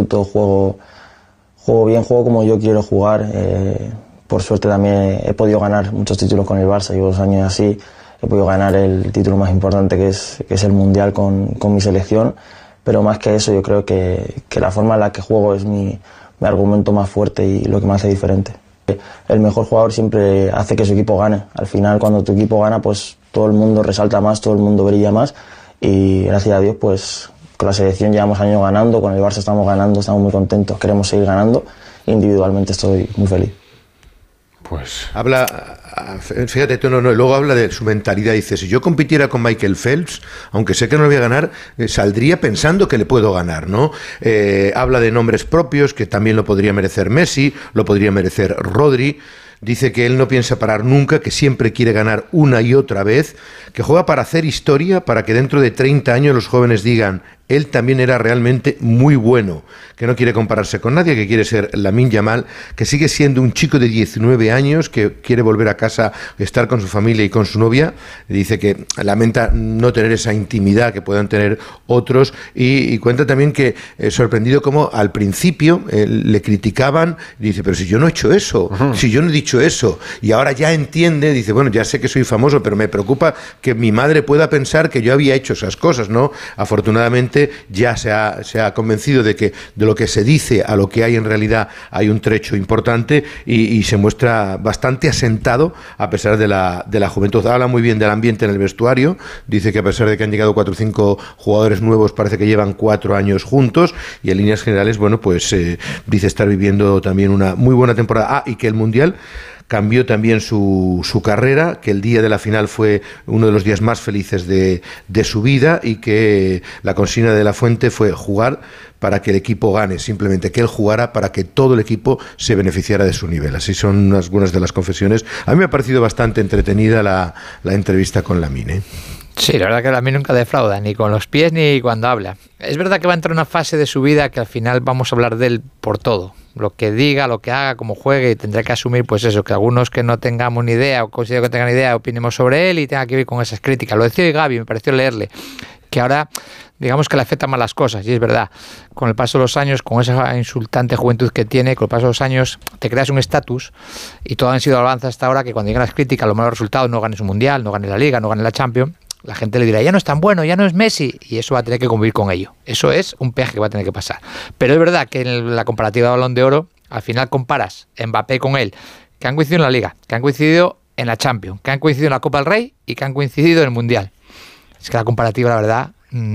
contento, juego bien, juego como yo quiero jugar. Por suerte también he podido ganar muchos títulos con el Barça, llevo 2 años así, he podido ganar el título más importante que es el Mundial con mi selección, pero más que eso yo creo que la forma en la que juego es mi argumento más fuerte y lo que me hace diferente. El mejor jugador siempre hace que su equipo gane. Al final, cuando tu equipo gana, pues todo el mundo resalta más, todo el mundo brilla más y gracias a Dios, pues con la selección llevamos años ganando, con el Barça estamos ganando, estamos muy contentos, queremos seguir ganando. Individualmente estoy muy feliz. Pues fíjate tú, luego habla de su mentalidad, dice, si yo compitiera con Michael Phelps, aunque sé que no lo voy a ganar, saldría pensando que le puedo ganar, ¿no? Habla de nombres propios, que también lo podría merecer Messi, lo podría merecer Rodri. Dice que él no piensa parar nunca, que siempre quiere ganar una y otra vez, que juega para hacer historia, para que dentro de 30 años los jóvenes digan, él también era realmente muy bueno, que no quiere compararse con nadie, que quiere ser Lamine Yamal, que sigue siendo un chico de 19 años, que quiere volver a casa, estar con su familia y con su novia. Dice que lamenta no tener esa intimidad que puedan tener otros y cuenta también que, sorprendido como al principio le criticaban, dice, pero si yo no he hecho eso, si yo no he dicho eso, y ahora ya entiende, dice, bueno, ya sé que soy famoso, pero me preocupa que mi madre pueda pensar que yo había hecho esas cosas, ¿no? Afortunadamente ya se ha convencido de lo que se dice a lo que hay en realidad hay un trecho importante y se muestra bastante asentado a pesar de la juventud. Habla muy bien del ambiente en el vestuario, dice que a pesar de que han llegado 4 o 5 jugadores nuevos, parece que llevan 4 años juntos y en líneas generales, bueno, pues dice estar viviendo también una muy buena temporada. Y que el Mundial cambió también su carrera, que el día de la final fue uno de los días más felices de su vida y que la consigna de La Fuente fue jugar para que el equipo gane, simplemente que él jugara para que todo el equipo se beneficiara de su nivel. Así son algunas de las confesiones. A mí me ha parecido bastante entretenida la entrevista con Lamine. Sí, la verdad que Lamine nunca defrauda, ni con los pies ni cuando habla. Es verdad que va a entrar en una fase de su vida que al final vamos a hablar de él por todo. Lo que diga, lo que haga, cómo juegue, y tendrá que asumir pues eso, que algunos que no tengamos ni idea o considero que tengan idea opinemos sobre él y tenga que ver con esas críticas. Lo decía hoy Gaby, me pareció leerle, que ahora digamos que le afectan más las cosas, y es verdad, con el paso de los años, con esa insultante juventud que tiene, con el paso de los años te creas un estatus y todo han sido alabanzas hasta ahora, que cuando llegan las críticas, los malos resultados, no ganes un Mundial, no ganes la Liga, no ganes la Champions, la gente le dirá, ya no es tan bueno, ya no es Messi, y eso va a tener que convivir con ello. Eso es un peaje que va a tener que pasar. Pero es verdad que en la comparativa de Balón de Oro, al final comparas Mbappé con él, que han coincidido en la Liga, que han coincidido en la Champions, que han coincidido en la Copa del Rey y que han coincidido en el Mundial. Es que la comparativa, la verdad,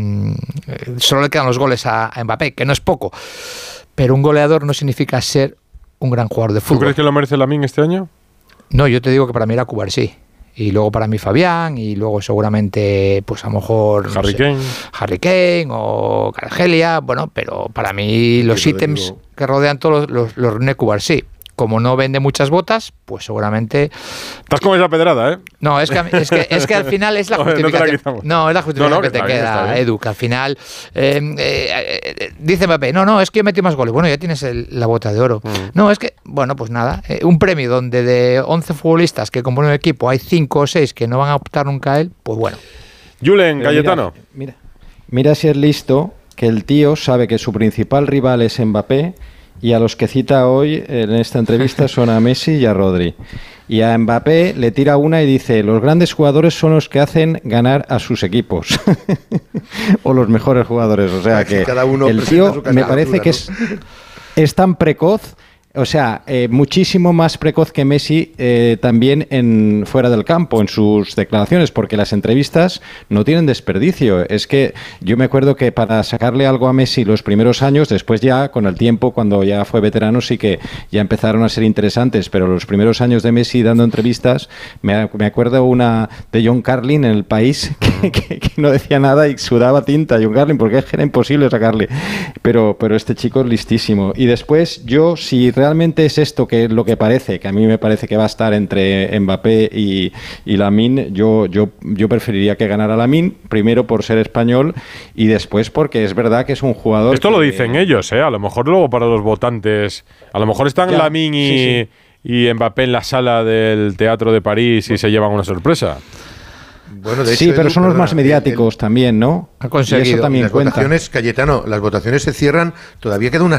solo le quedan los goles a Mbappé, que no es poco. Pero un goleador no significa ser un gran jugador de fútbol. ¿Tú crees que lo merece Lamine este año? No, yo te digo que para mí era Cubarsí. Y luego para mí Fabián, y luego seguramente, pues a lo mejor Harry Kane o Argelia, bueno, pero para mí los ítems que rodean todos los reúne Cubarsí. Como no vende muchas botas, pues seguramente... Estás con esa pedrada, ¿eh? No, es que al final es la justificación. No, es la justificación que te queda, Edu, que al final dice Mbappé, no, es que yo metí más goles. Bueno, ya tienes la bota de oro. No, es que, bueno, pues nada, un premio donde de 11 futbolistas que componen el equipo hay 5 o 6 que no van a optar nunca a él, pues bueno. Julen, Cayetano. Mira si es listo, que el tío sabe que su principal rival es Mbappé, y a los que cita hoy en esta entrevista son a Messi y a Rodri. Y a Mbappé le tira una y dice, los grandes jugadores son los que hacen ganar a sus equipos. O los mejores jugadores. O sea que cada uno el tío me parece que es tan precoz. O sea, muchísimo más precoz que Messi también fuera del campo, en sus declaraciones, porque las entrevistas no tienen desperdicio. Es que yo me acuerdo que para sacarle algo a Messi los primeros años, después ya con el tiempo, cuando ya fue veterano, sí que ya empezaron a ser interesantes, pero los primeros años de Messi dando entrevistas, me acuerdo una de John Carlin en El País, que no decía nada y sudaba tinta John Carlin, porque era imposible sacarle. Pero este chico es listísimo. Y después yo, si realmente es esto que lo que parece, que a mí me parece que va a estar entre Mbappé y Lamine, yo preferiría que ganara Lamine, primero por ser español y después porque es verdad que es un jugador... Esto lo dicen ellos, a lo mejor luego para los votantes, a lo mejor están Lamine y Mbappé en la sala del Teatro de París y se llevan una sorpresa. Bueno, de hecho, pero son los más mediáticos también, ¿no? Ha conseguido. Y eso también las cuenta. Votaciones, Cayetano, las votaciones se cierran, todavía queda una